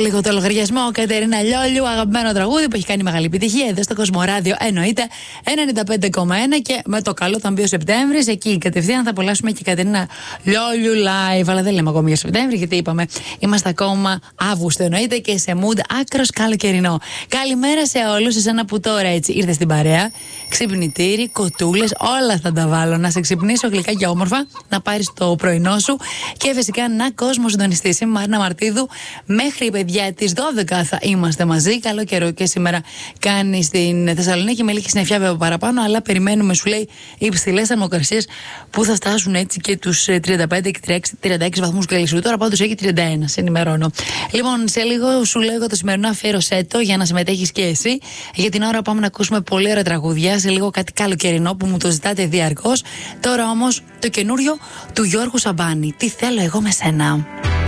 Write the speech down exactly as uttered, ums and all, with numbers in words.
λίγο το λογαριασμό. Κατερίνα Λιόλιου, αγαπημένο τραγούδι που έχει κάνει μεγάλη επιτυχία εδώ στο Κοσμοράδιο. Εννοείται ενενήντα πέντε κόμμα ένα και με το καλό όταν μπει ο Σεπτέμβρης. Εκεί κατευθείαν θα απολαύσουμε και Κατερίνα Λιόλιου live. Αλλά δεν λέμε ακόμη για Σεπτέμβρη, γιατί είπαμε είμαστε ακόμα Αύγουστο. Εννοείται και σε mood άκρος καλοκαιρινό. Καλημέρα σε όλους εσένα που τώρα έτσι ήρθε στην παρέα. Ξυπνητήρι, κοτούλες, όλα θα τα βάλω. Να σε ξυπνήσω γλυκά και όμορφα, να πάρεις το πρωινό σου και φυσικά να κόσμο συντονιστή. Είμαι Μαρίνα Μαρτίδου. Μέχρι παιδιά τις δώδεκα θα είμαστε μαζί. Καλό καιρό και σήμερα κάνει στην Θεσσαλονίκη με λίγη συννεφιά βέβαια παραπάνω, αλλά περιμένουμε, σου λέει, υψηλές θερμοκρασίες που θα φτάσουν έτσι και τους τριάντα πέντε και τριάντα έξι βαθμούς Κελσίου. Τώρα πάντως έχει τριάντα ένα, σε ενημερώνω. Λοιπόν, σε λίγο σου λέω το σημερινό αφιέρωσέτο για να συμμετέχεις και εσύ. Για την ώρα πάμε να ακούσουμε πολύ ωραία τραγούδια. Σε λίγο κάτι καλοκαιρινό που μου το ζητάτε διαρκώς. Τώρα όμως το καινούριο του Γιώργου Σαμπάνη. Τι θέλω εγώ με σένα.